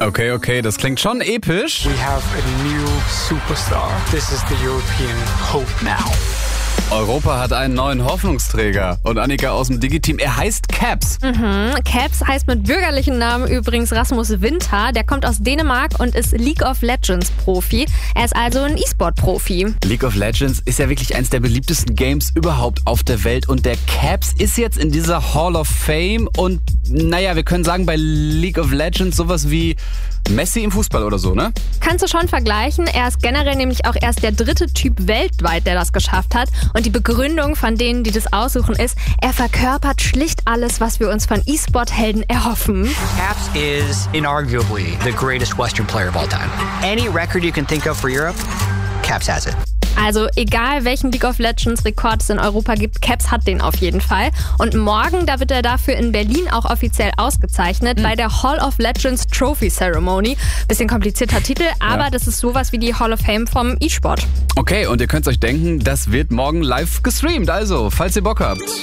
Okay, das klingt schon episch. We have a new superstar. This is the European hope now. Europa hat einen neuen Hoffnungsträger. Und Annika aus dem Digi-Team, er heißt Caps. Caps heißt mit bürgerlichen Namen übrigens Rasmus Winter. Der kommt aus Dänemark und ist League of Legends Profi. Er ist also ein E-Sport-Profi. League of Legends ist ja wirklich eins der beliebtesten Games überhaupt auf der Welt. Und der Caps ist jetzt in dieser Hall of Fame. Und naja, wir können sagen, bei League of Legends sowas wie Messi im Fußball oder so, ne? Kannst du schon vergleichen. Er ist generell nämlich auch erst der 3. Typ weltweit, der das geschafft hat. Und die Begründung von denen, die das aussuchen, ist, er verkörpert schlicht alles, was wir uns von E-Sport-Helden erhoffen. Caps is inarguably the greatest Western player of all time. Any record you can think of for Europe, Caps has it. Also egal, welchen League of Legends Rekord es in Europa gibt, Caps hat den auf jeden Fall. Und morgen, da wird er dafür in Berlin auch offiziell ausgezeichnet bei der Hall of Legends Trophy Ceremony. Bisschen komplizierter Titel, aber das ist sowas wie die Hall of Fame vom E-Sport. Okay, und ihr könnt euch denken, das wird morgen live gestreamt. Also, falls ihr Bock habt.